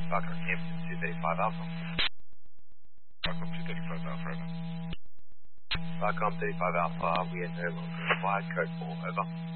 Falcon Hampton 235 Alpha. Falcon 235 Alpha, over. Falcon 35 Alpha, we are no longer required. Code 4, over.